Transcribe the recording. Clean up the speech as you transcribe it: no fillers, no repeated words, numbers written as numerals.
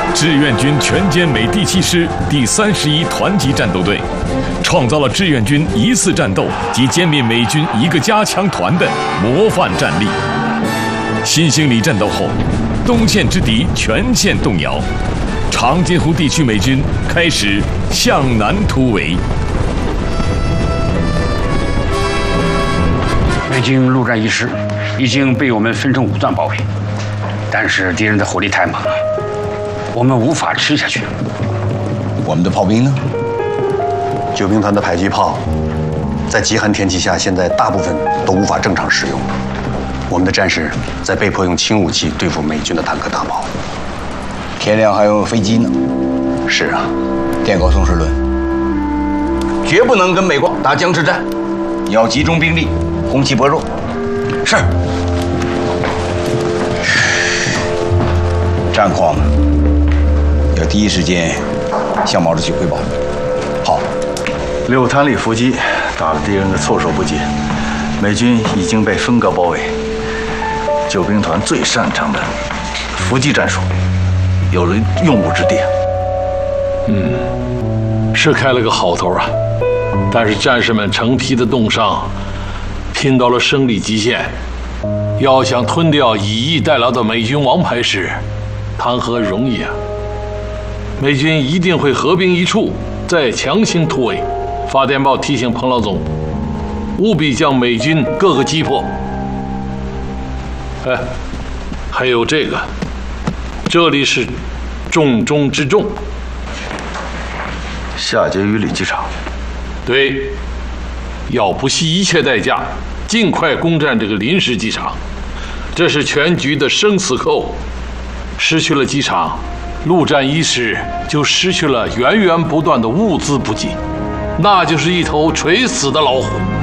志愿军全歼美第7师第31团级战斗队，创造了志愿军一次战斗即歼灭美军1个加强团的模范战例。新兴里战斗后，东线之敌全线动摇，长津湖地区美军开始向南突围。 北京陆战一师已经被我们分成5段包围，但是敌人的火力太猛了，我们无法吃下去。 我们的炮兵呢？ 救兵团的迫击炮，在极寒天气下，现在大部分都无法正常使用。我们的战士在被迫用轻武器对付美军的坦克大炮。 天亮还有飞机呢。 是啊， 电告宋时轮，绝不能跟美国打僵持战，要集中兵力，攻其薄弱。是。战况要第一时间向毛主席汇报。好。 六滩里伏击打了敌人的措手不及，美军已经被分割包围。救兵团最擅长的伏击战术有了用武之地。 是开了个好头啊，但是战士们成批的冻伤，拼到了生理极限，要想吞掉以逸待劳的美军王牌师，谈何容易啊！美军一定会合兵一处，再强行突围。发电报提醒彭老总，务必将美军各个击破。还有这个，这里是重中之重。 下碣隅里机场。 对，要不惜一切代价，尽快攻占这个临时机场，这是全局的生死扣。失去了机场，陆战一师就失去了源源不断的物资补给，那就是一头垂死的老虎。